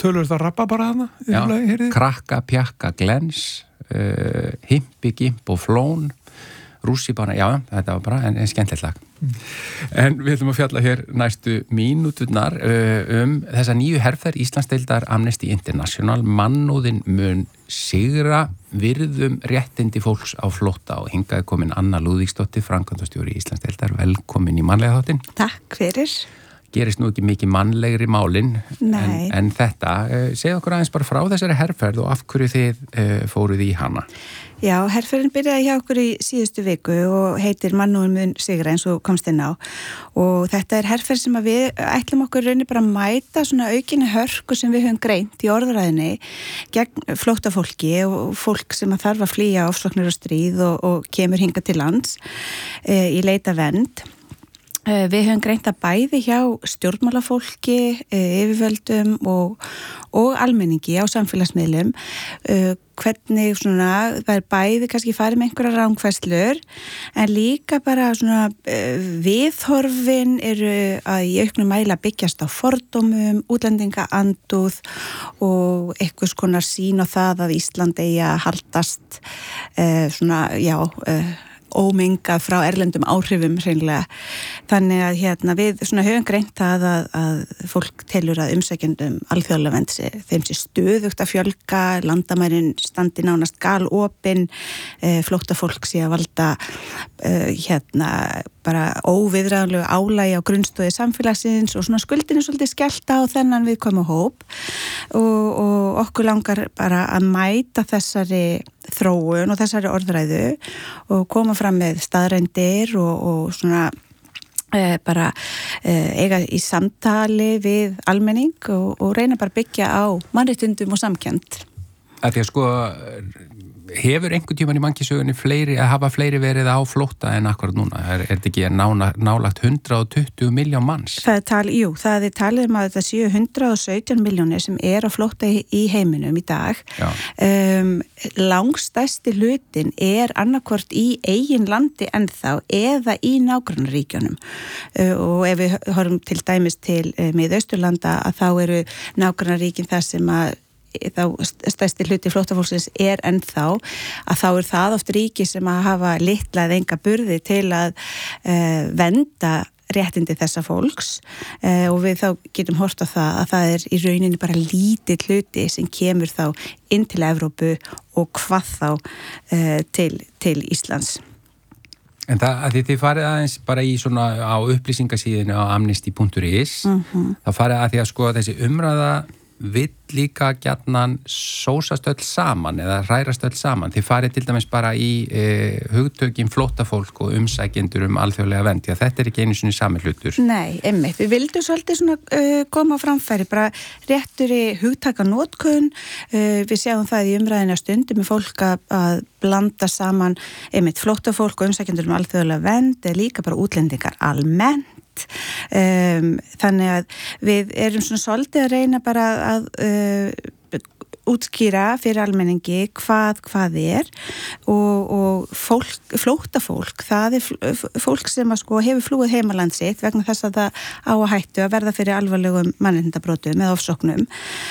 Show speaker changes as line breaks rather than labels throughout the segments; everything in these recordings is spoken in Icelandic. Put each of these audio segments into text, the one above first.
tölur það rappa bara hana?
Krakka, pjakka, glens, himpi, gimp og flón, rússíbana, já, þetta var bara en skemmtilegt lag. En við ætlum að fjalla hér næstu mínúturnar þessa nýju herferð Íslandsdeildar Amnesty International. Mannúðin mun sigra, virðum réttindi fólks á flótta og hingaði komin Anna Lúðvíksdóttir, framkvæmdastjóri Íslandsdeildar. Velkomin í mannlega þáttinn.
Takk fyrir.
Gerist nú ekki mikið mannlegri málin en þetta. Segðu okkur aðeins bara frá þessari herferð og af hverju þið fóruð í hana?
Já, herferðin byrjaði hjá okkur í síðustu viku og heitir Mannúðin mun sigra eins og komst inn á. Og þetta er herferð sem að við ætlum okkur raunir bara að mæta svona aukinni hörku sem við höfum greint í orðræðinni gegn flóttafólki og fólk sem að þarf að flýja ofsóknir og stríð og kemur hingað til lands í leita vernd. Við höfum greint að bæði hjá stjórnmálafólki, yfirvöldum og almenningi á samfélagsmiðlum hvernig svona, það er bæði kannski farið með einhverja rangfærslur en líka bara svona viðhorfin eru að í auknum mæli að byggjast á fordómum, útlendingaandúð og einhvers konar sýn á það að Ísland eigi að haldast ómengað frá erlendum áhrifum hreinlega. Þannig að við svona höfum greint það að fólk telur að umsækjendum alþjóðlega vernd þeim sé stöðugt að fjölga, landamærin standi nánast galopin, flóttafólk sé að valda bara óviðræðanlegu álagi á grunnstóði samfélagsins og svona skuldinu svolítið skellt á þennan viðkvæma hóp og okkur langar bara að mæta þessari þróun og þessari orðræðu og koma fram með staðrændir og svona eiga í samtali við almenning og reyna bara byggja á mannréttindum og samkennd.
Að því að hefur einhvern tímann í mannkynssögunni hafa fleiri verið á flótta en akkurat núna? Er þetta ekki nálagt 120 miljón manns?
Það er talið að þetta séu 117 miljónir sem er á flótta í heiminum í dag. Langstærsti hlutin er annarkvort í eigin landi ennþá eða í nágrannaríkjunum. Og ef við horfum til dæmis til Miðausturlanda að þá eru nágrannaríkin þar sem að þá stærsti hluti flóttafólksins er ennþá að þá er það oft ríki sem að hafa litla eða enga burði til að vernda réttindi þessa fólks og við þá getum hort á það að það er í rauninni bara lítill hluti sem kemur þá inn til Evrópu og hvað þá til Íslands.
En það að þið farið aðeins bara í svona á upplýsingasíðinu á amnesty.is þá farið að því að sko þessi umræða vill líka gjarnan sósast öll saman eða hrærast öll saman. Þið farið til dæmis bara í hugtökin flóttafólk og umsækjendur alþjóðlega vernd. Já, þetta er ekki einu sinni sami hlutur.
Nei, einmitt. Við vildum svolítið svona koma á framfæri, bara réttur í hugtakanotkun. Við sjáum það í umræðinu að stundum með fólk að blanda saman einmitt flóttafólk og umsækjendur alþjóðlega vernd eða líka bara útlendingar almennt. Þannig að við erum svona svolítið að reyna bara að útskýra fyrir almenningi hvað er og flóttafólk, það er fólk sem að sko hefur flúið heimaland sitt vegna þess að það á að hættu að verða fyrir alvarlegum mannréttindabrotum eða ofsóknum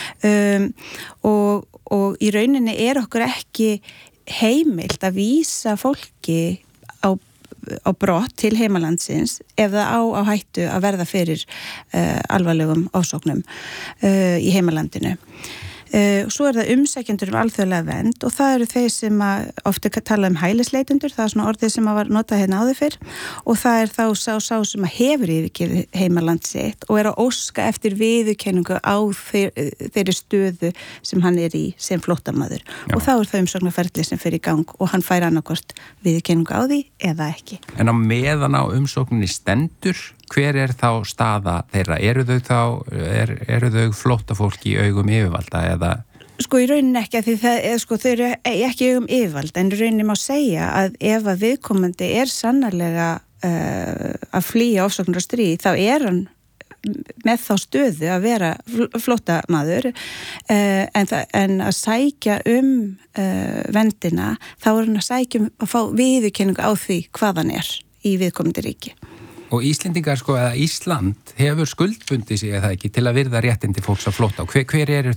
og í rauninni er okkur ekki heimilt að vísa fólki á brott til heimalandsins ef það á hættu að verða fyrir alvarlegum ofsóknum í heimalandinu. Svo er það umsækjendur alþjóðlega vernd og það eru þeir sem ofta tala hælisleitendur, það er svona orðið sem var notað hérna áður fyrr og það er þá sá sem hefur yfirgefið heimaland sitt og er að óska eftir viðurkenningu á þeirri stöðu sem hann er í sem flóttamaður. Og þá er það umsóknarferli sem fer í gang og hann fær annarkvort viðurkenningu á því eða ekki.
En á meðan á umsókninni stendur, hver er þá staða þeirra? Eru þau flóttafólk í augum yfirvalda eða?
Sko í rauninni ekki að því þau eru ekki í augum yfirvalda en í rauninni má segja að ef að viðkomandi er sannarlega að flýja ofsóknir og stríð þá er hann með þá stöðu að vera flóttamaður en að sækja verndina þá er hann að sækja að fá viðurkenningu á því hvað hann er í viðkomandi ríki.
Og Íslendingar eða Ísland hefur skuldbundið sig eða ekki til að virða réttindi fólks á flótta og hver eru